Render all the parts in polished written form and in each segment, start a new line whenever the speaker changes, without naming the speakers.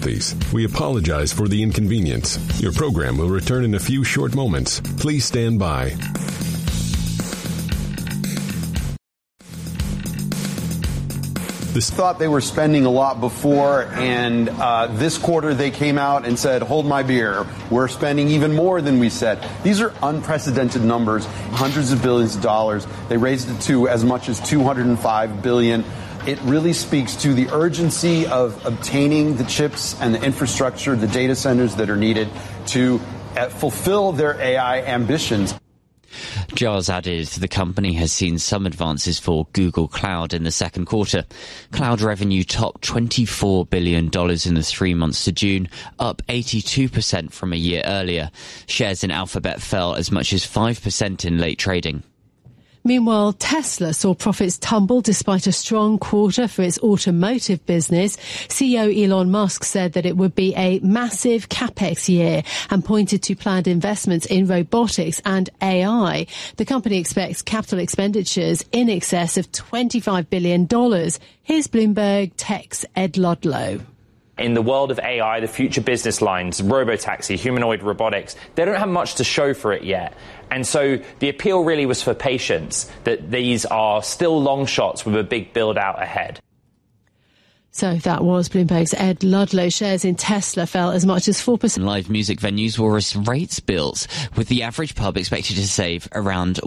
difficulties. We apologize for the inconvenience. Your program will return in a few short moments. Please stand by.
Thought they were spending a lot before, and this quarter they came out and said, hold my beer, we're spending even more than we said. These are unprecedented numbers, hundreds of billions of dollars. They raised it to as much as $205 billion. It really speaks to the urgency of obtaining the chips and the infrastructure, the data centers that are needed to fulfill their AI ambitions.
Giles added the company has seen some advances for Google Cloud in the second quarter. Cloud revenue topped $24 billion in the 3 months to June, up 82% from a year earlier. Shares in Alphabet fell as much as 5% in late trading.
Meanwhile, Tesla saw profits tumble despite a strong quarter for its automotive business. CEO Elon Musk said that it would be a massive capex year and pointed to planned investments in robotics and AI. The company expects capital expenditures in excess of $25 billion. Here's Bloomberg Tech's Ed Ludlow.
In the world of AI, the future business lines, robotaxi, humanoid robotics, they don't have much to show for it yet. And so the appeal really was for patience, that these are still long shots with a big build out ahead.
So that was Bloomberg's Ed Ludlow. Shares in Tesla fell as much as 4%.
Live music venues will raise rates bills, with the average pub expected to save around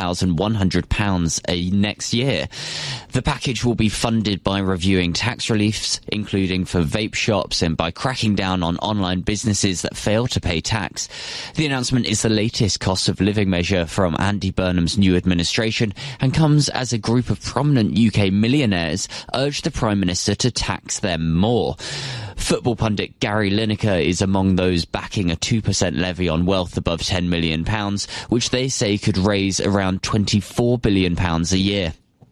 £1,100 next year. The package will be funded by reviewing tax reliefs, including for vape shops, and by cracking down on online businesses that fail to pay tax. The announcement is the latest cost of living measure from Andy Burnham's new administration and comes as a group of prominent UK millionaires urge the Prime Minister to tax them more. Football pundit Gary Lineker is among those backing a 2% levy on wealth above £10 million, which they say could raise around £24 billion a year.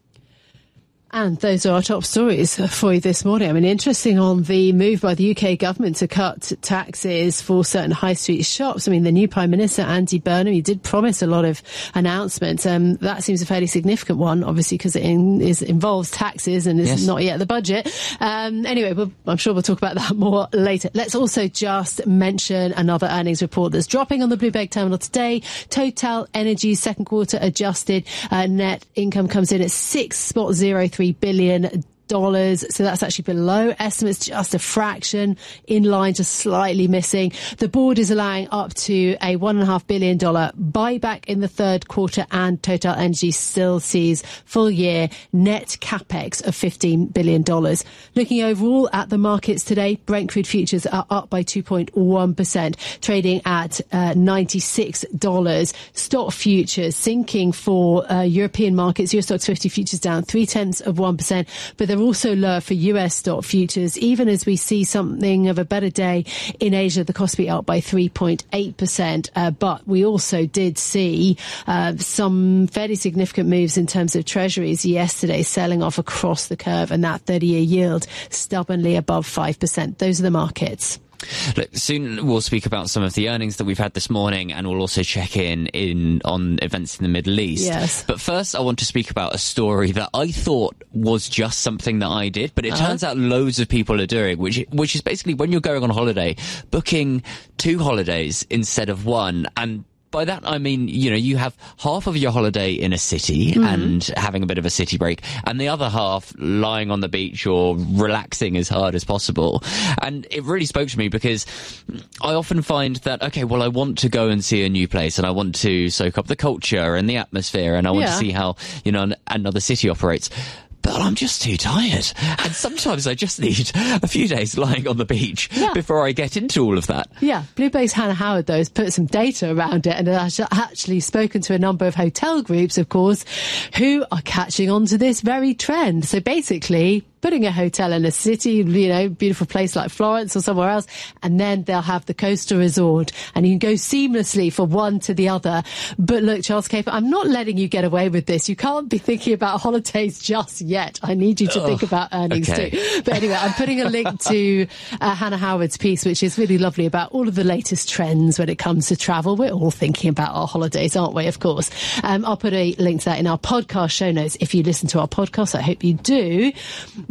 And those are our top stories for you this morning. I mean, interesting on the move by the UK government to cut taxes for certain high street shops. I mean, the new Prime Minister, Andy Burnham, he did promise a lot of announcements. That seems a fairly significant one, obviously, because it involves taxes and is not yet the budget. Anyway, I'm sure we'll talk about that more later. Let's also just mention another earnings report that's dropping on the Bloomberg terminal today. Total Energy's second quarter adjusted net income comes in at $6.03 billion. So that's actually below estimates, just a fraction, in line, just slightly missing. The board is allowing up to a $1.5 billion buyback in the third quarter, and Total Energy still sees full year net capex of $15 billion. Looking overall at the markets today, Brent crude futures are up by 2.1%, trading at $96. Stock futures sinking for European markets. Euro Stoxx 50 futures down 0.3%, but they're also lower for US stock futures, even as we see something of a better day in Asia. The Kospi up by 3.8%, but we also did see some fairly significant moves in terms of treasuries yesterday, selling off across the curve, and that 30-year yield stubbornly above 5%. Those are the markets.
Look, soon we'll speak about some of the earnings that we've had this morning, and we'll also check in on events in the Middle East.
Yes.
But first, I want to speak about a story that I thought was just something that I did, but it turns out loads of people are doing, which is basically when you're going on holiday, booking 2 holidays instead of 1. And by that, I mean, you have half of your holiday in a city and having a bit of a city break, and the other half lying on the beach or relaxing as hard as possible. And it really spoke to me because I often find that, okay, well, I want to go and see a new place, and I want to soak up the culture and the atmosphere, and I want to see how, another city operates. But I'm just too tired. And sometimes I just need a few days lying on the beach before I get into all of that.
Yeah. Bloomberg's Hannah Howard, though, has put some data around it and has actually spoken to a number of hotel groups, of course, who are catching on to this very trend. So basically, putting a hotel in a city, beautiful place like Florence or somewhere else, and then they'll have the coastal resort, and you can go seamlessly from one to the other. But look, Charles Caper, I'm not letting you get away with this. You can't be thinking about holidays just yet. I need you to think about earnings too. But anyway, I'm putting a link to Hannah Howard's piece, which is really lovely, about all of the latest trends when it comes to travel. We're all thinking about our holidays, aren't we? Of course. I'll put a link to that in our podcast show notes if you listen to our podcast. I hope you do.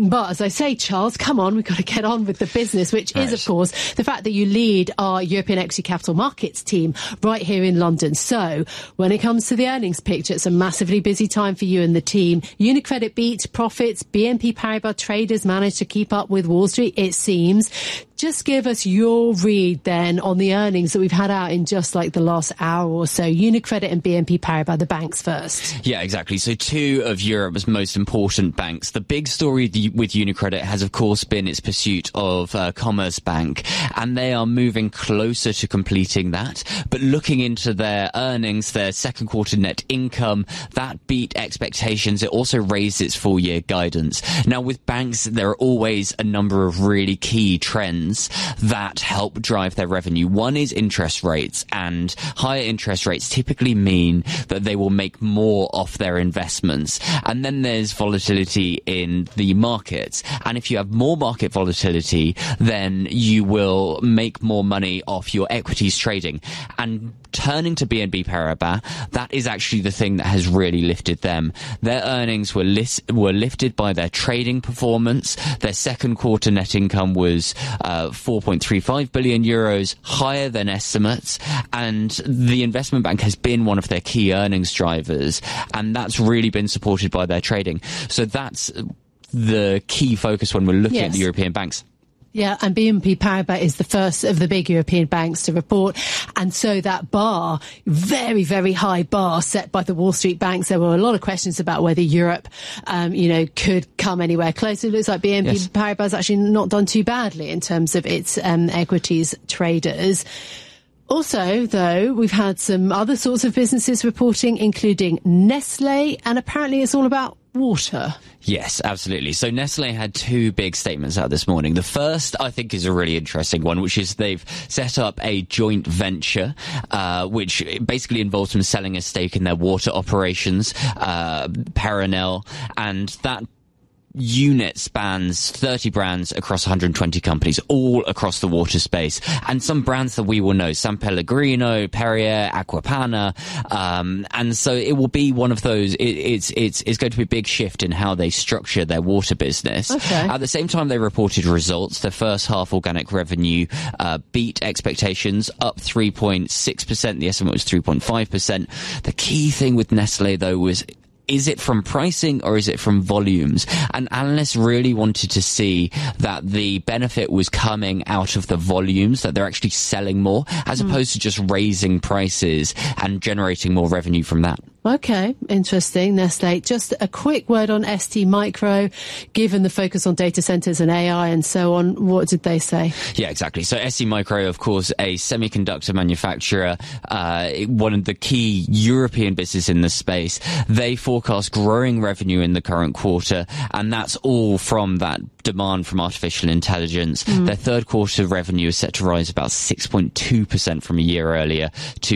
But as I say, Charles, come on, we've got to get on with the business, which is, of course, the fact that you lead our European Equity Capital Markets team right here in London. So when it comes to the earnings picture, it's a massively busy time for you and the team. UniCredit beat profits. BNP Paribas traders managed to keep up with Wall Street, it seems. Just give us your read then on the earnings that we've had out in just like the last hour or so. UniCredit and BNP Paribas, the banks first.
Yeah, exactly. So two of Europe's most important banks. The big story with UniCredit has, of course, been its pursuit of Commerzbank, and they are moving closer to completing that. But looking into their earnings, their second quarter net income, that beat expectations. It also raised its full year guidance. Now, with banks, there are always a number of really key trends that help drive their revenue. One is interest rates, and higher interest rates typically mean that they will make more off their investments. And then there's volatility in the markets. And if you have more market volatility, then you will make more money off your equities trading. And turning to BNP Paribas, that is actually the thing that has really lifted them. Their earnings were lifted by their trading performance. Their second quarter net income was 4.35 billion euros, higher than estimates. And the investment bank has been one of their key earnings drivers. And that's really been supported by their trading. So that's the key focus when we're looking at the European banks.
Yeah, and BNP Paribas is the first of the big European banks to report. And so that bar, very, very high bar set by the Wall Street banks, there were a lot of questions about whether Europe, could come anywhere close. It looks like BNP Paribas has actually not done too badly in terms of its equities traders. Also, though, we've had some other sorts of businesses reporting, including Nestlé, and apparently it's all about water.
Yes, absolutely. So Nestlé had two big statements out this morning. The first, I think, is a really interesting one, which is they've set up a joint venture, which basically involves them selling a stake in their water operations, Perenel, and that unit spans 30 brands across 120 companies, all across the water space, and some brands that we will know: San Pellegrino, Perrier, Aquapana, and so it will be one of those. It's going to be a big shift in how they structure their water business. Okay. At the same time, they reported results. Their first half organic revenue beat expectations, up 3.6%. The estimate was 3.5%. The key thing with Nestlé, though, was, is it from pricing or is it from volumes? And analysts really wanted to see that the benefit was coming out of the volumes, that they're actually selling more, as opposed to just raising prices and generating more revenue from that.
Okay, interesting, Nestlé. Just a quick word on ST Micro. Given the focus on data centers and AI and so on, what did they say?
Yeah, exactly. So ST Micro, of course, a semiconductor manufacturer, one of the key European businesses in the space. They forecast growing revenue in the current quarter, and that's all from that demand from artificial intelligence. Their third quarter revenue is set to rise about 6.2% from a year earlier to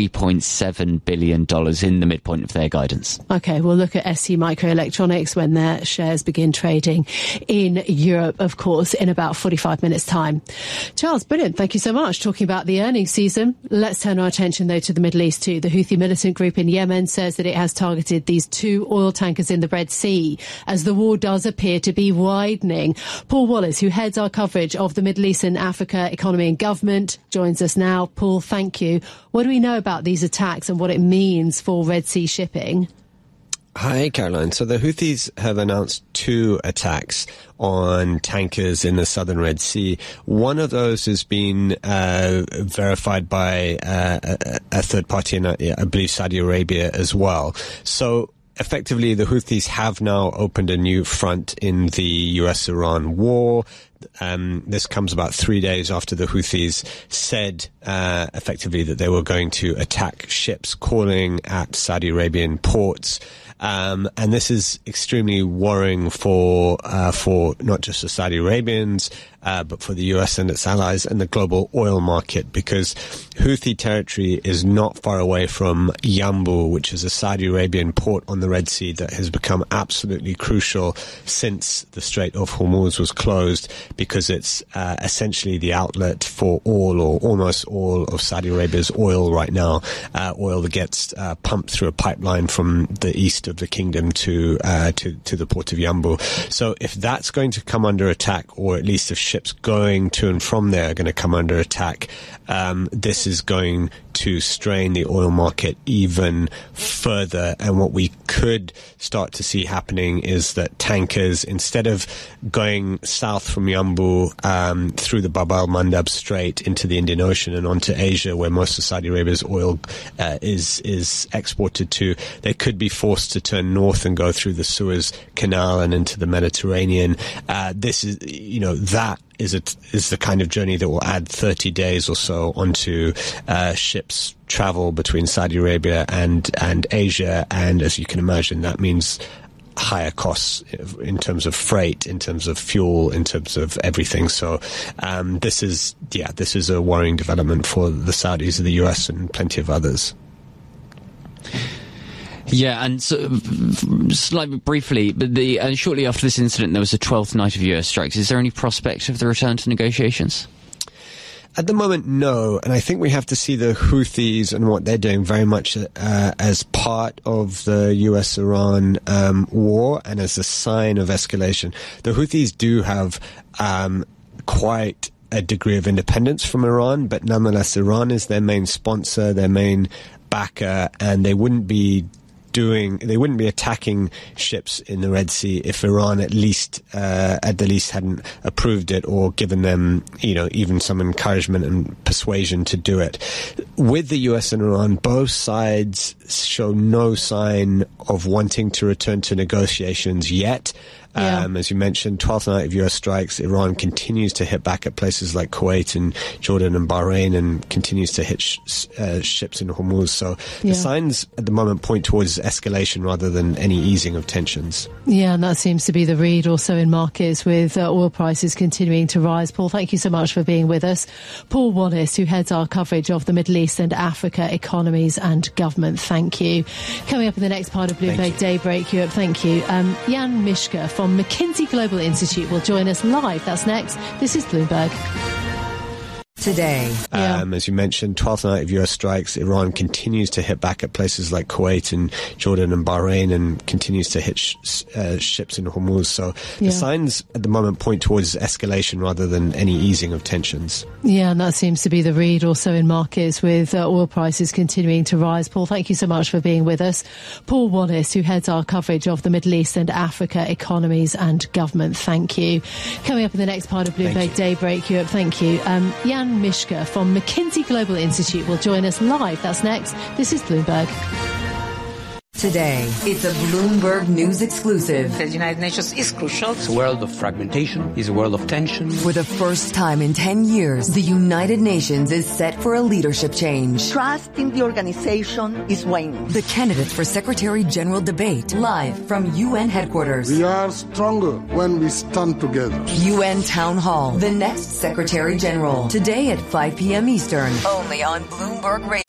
$3.7 billion in the midpoint of their guidance.
Okay, we'll look at ST Microelectronics when their shares begin trading in Europe, of course, in about 45 minutes' time. Charles, brilliant. Thank you so much. Talking about the earnings season, let's turn our attention, though, to the Middle East, too. The Houthi militant group in Yemen says that it has targeted these two oil tankers in the Red Sea as the war does appear to be widening. Paul Wallace, who heads our coverage of the Middle East and Africa economy and government, joins us now. Paul, thank you. What do we know about these attacks and what it means for Red Sea shipping?
Hi, Caroline. So the Houthis have announced two attacks on tankers in the southern Red Sea. One of those has been verified by a third party in, I believe, Saudi Arabia as well. So effectively, the Houthis have now opened a new front in the US-Iran war. This comes about 3 days after the Houthis said effectively that they were going to attack ships calling at Saudi Arabian ports. And this is extremely worrying for not just the Saudi Arabians, but for the US and its allies and the global oil market, because Houthi territory is not far away from Yanbu, which is a Saudi Arabian port on the Red Sea that has become absolutely crucial since the Strait of Hormuz was closed. because it's essentially the outlet for all or almost all of Saudi Arabia's oil right now, oil that gets pumped through a pipeline from the east of the kingdom to the port of Yanbu. So if that's going to come under attack, or at least if ships going to and from there are going to come under attack, this is going to strain the oil market even further. And what we could start to see happening is that tankers, instead of going south from Yanbu through the Bab al-Mandab Strait into the Indian Ocean and onto Asia, where most of Saudi Arabia's oil is exported to, they could be forced to turn north and go through the Suez Canal and into the Mediterranean. This is, that is the kind of journey that will add 30 days or so onto ships travel between Saudi Arabia and Asia. And as you can imagine, that means higher costs in terms of freight, in terms of fuel, in terms of everything. So this is a worrying development for the Saudis, the US, and plenty of others.
Yeah, and so, slightly briefly, but shortly after this incident, there was a 12th night of US strikes. Is there any prospect of the return to negotiations?
At the moment, no. And I think we have to see the Houthis and what they're doing very much as part of the US-Iran war and as a sign of escalation. The Houthis do have quite a degree of independence from Iran, but nonetheless, Iran is their main sponsor, their main backer, and they wouldn't be attacking ships in the Red Sea if Iran at the least hadn't approved it or given them, even some encouragement and persuasion to do it. With the US and Iran, both sides show no sign of wanting to return to negotiations yet.
Yeah.
As you mentioned, 12th night of US strikes. Iran continues to hit back at places like Kuwait and Jordan and Bahrain, and continues to hit ships in Hormuz. So the signs at the moment point towards escalation rather than any easing of tensions.
Yeah, and that seems to be the read also in markets, with oil prices continuing to rise. Paul, thank you so much for being with us. Paul Wallace, who heads our coverage of the Middle East and Africa economies and government. Thank you. Coming up in the next part of Bloomberg Daybreak Europe, thank you. Jan Mishka from McKinsey Global Institute will join us live. That's next. This is Bloomberg.
Today.
As you mentioned, 12th night of US strikes. Iran continues to hit back at places like Kuwait and Jordan and Bahrain, and continues to hit ships in Hormuz. So the signs at the moment point towards escalation rather than any easing of tensions.
Yeah, and that seems to be the read also in markets, with oil prices continuing to rise. Paul, thank you so much for being with us. Paul Wallace, who heads our coverage of the Middle East and Africa economies and government. Thank you. Coming up in the next part of Bloomberg Daybreak Europe, thank you. Jan Mishka from McKinsey Global Institute will join us live. That's next. This is Bloomberg.
Today, it's a Bloomberg News exclusive.
The United Nations is crucial. It's a world of fragmentation. It's a world of tension.
For the first time in 10 years, the United Nations is set for a leadership change.
Trust in the organization is waning.
The candidates for Secretary General debate live from UN headquarters.
We are stronger when we stand together.
UN Town Hall. The next Secretary General. Today at 5 p.m. Eastern. Only on Bloomberg Radio.